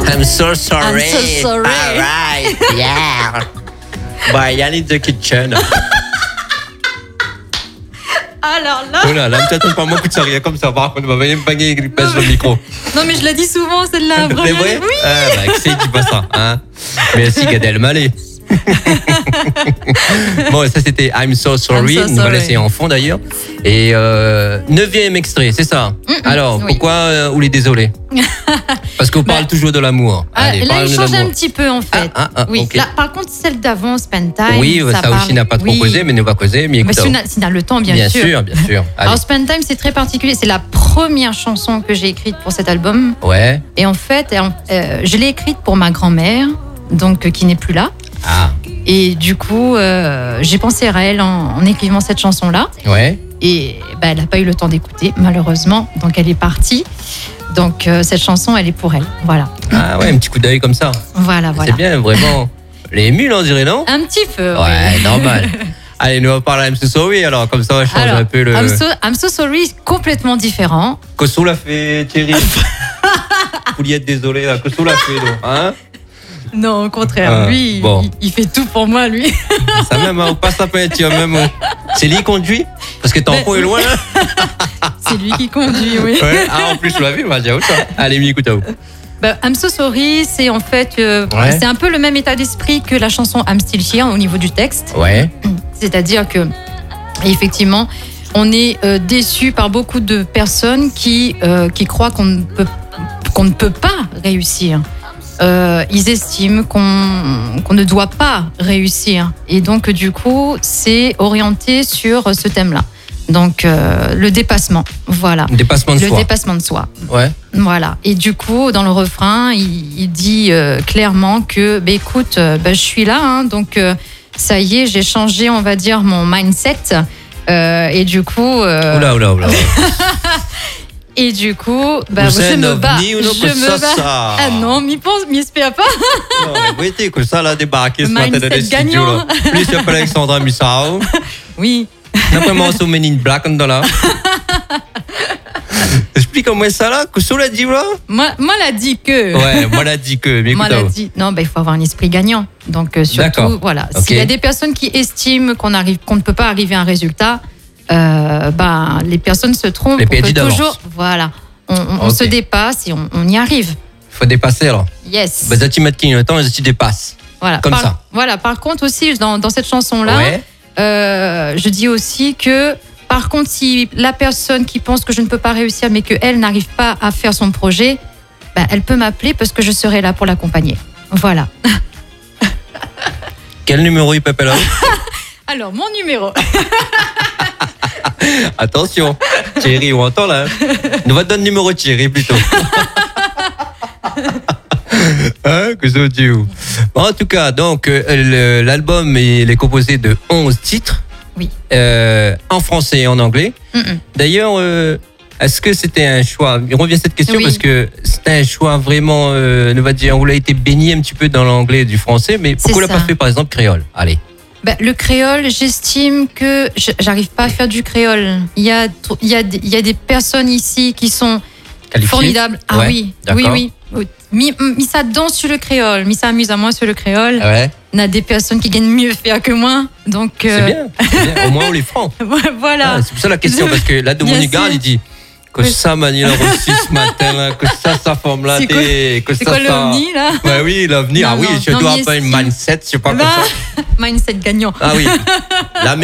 I'm so sorry. I'm so sorry. All right. Yeah. But I need the kitchen. Alors là. Oh là là, peut-être pas moi qui ça rien comme ça. Par contre, on va même pas gagner qu'il pèse le micro. Non, mais je la dis souvent, celle-là. C'est vrai? Oui. Ah, bah, qui c'est qui dit pas ça, hein? Merci, Gad Elmaleh. Bon, ça c'était I'm so sorry. I'm so On va sorry. laisser en fond d'ailleurs. Et 9e extrait, c'est ça. Alors, oui. pourquoi vous les désolé? Parce qu'on parle toujours de l'amour. Allez, Là, il parle-nous change d'amour. un petit peu en fait. Oui. Oui. Okay. Là, par contre, celle d'avant, Spend Time. Oui, ça parle- aussi n'a pas trop oui. causé, mais nous va causer. Mais Mais écoute, si on a le temps, bien bien sûr. sûr, bien sûr. Allez. Alors, Spend Time, c'est très particulier. C'est la première chanson que j'ai écrite pour cet album. Ouais. Et en fait, je l'ai écrite pour ma grand-mère, donc qui n'est plus là. Ah. Et du coup, j'ai pensé à elle en écrivant cette chanson-là. Ouais. Et elle n'a pas eu le temps d'écouter, malheureusement. Donc, elle est partie. Donc, cette chanson, elle est pour elle. Voilà. Ah ouais, un petit coup d'œil comme ça. Voilà. C'est bien, vraiment. Les émules, on dirait, non? Un petit peu. Ouais, normal. Allez, nous on va parler I'm so sorry, alors comme ça on va changer Alors, un peu le. I'm so sorry, complètement différent. Kosso l'a fait, Thierry. Vous lui êtes désolé, là. Kosso l'a fait, donc, hein? Non, au contraire. Ah, lui, bon. il fait tout pour moi, lui. Ça même, on passe la peine, tu même. C'est lui qui conduit? Parce que ton pont est loin, là. C'est lui qui conduit, oui. Ouais. Ah, en plus, je l'ai vu, on va dire autre. Allez, écoute à vous. I'm so sorry, c'est en fait, Ouais. c'est un peu le même état d'esprit que la chanson I'm still here au niveau du texte. Ouais. C'est-à-dire que, effectivement, on est déçu par beaucoup de personnes qui croient qu'on ne peut pas réussir. Ils estiment qu'on ne doit pas réussir. Et donc, du coup, c'est orienté sur ce thème-là. Donc, le dépassement, voilà. Dépassement de Le soi. dépassement de soi. Ouais. Voilà. Et du coup, dans le refrain, il dit clairement que, écoute, je suis là, hein, donc ça y est, j'ai changé, on va dire, mon mindset. Et du coup... Oula. Et du coup, Vous je êtes me un bats. ovni ou non, Je que me ça, bats. ça Ah non, m'y espère pas. Non, mais vous étiez que ça, là, débarqué ce matin Mindset dans les studios, gagnant. là. Plus il appelle Alexandra Missao. Oui. D'après sur Men in Black, on est là. Explique-moi ça, là. Kosso l'a dit, là? Moi l'a dit que. Ouais, moi l'a dit que. Mais Moi écoute, l'a dit. Non, il faut avoir un esprit gagnant. Donc surtout, D'accord. voilà. Ok. S'il y a des personnes qui estiment qu'on ne peut pas arriver à un résultat, les personnes se trompent. Les On peut perdus d'avance. toujours, voilà. On Ok. se dépasse et on y arrive. faut dépasser, alors. Yes. Bah, ça, tu mets le temps et tu dépasses. Voilà. Comme ça. Voilà. Par contre aussi, dans cette chanson-là, Ouais. je dis aussi que, par contre, si la personne qui pense que je ne peux pas réussir, mais qu'elle n'arrive pas à faire son projet, elle peut m'appeler parce que je serai là pour l'accompagner. Voilà. Quel numéro il peut appeler là? Alors, mon numéro. Attention, Thierry, on entend là. Nous va te donner le numéro de Thierry plutôt. Hein, que ça dit où? Bon, en tout cas, donc l'album il est composé de 11 titres. Oui. En français et en anglais. D'ailleurs, est-ce que c'était un choix? Il revient à cette question Oui. parce que c'était un choix vraiment, on va dire, on l'a été baigné un petit peu dans l'anglais et du français, mais pourquoi on l'a ça. pas fait par exemple créole? Allez. Le créole, j'estime que j'arrive pas à faire du créole. Il y a des personnes ici qui sont Qualifié? formidables. Ah Ouais, oui, d'accord. oui. Mis ça danse sur le créole, mis ça amuse à moi sur le créole. Ouais. On a des personnes qui gagnent mieux faire que moi. Donc, C'est bien, c'est bien. Au moins on les francs. voilà. Ah, c'est pour ça la question, parce que là, de Bien mon égard, sûr. il dit que Oui. ça, Mani, l'a reçu ce matin, là, que ça, sa forme là, C'est quoi- que c'est ça, quoi l'OVNI, là? Ouais, oui, l'OVNI, Non, ah oui, non, je non, dois mais pas une si. mindset, je sais pas comme ça. Mindset gagnant. Ah oui. Là,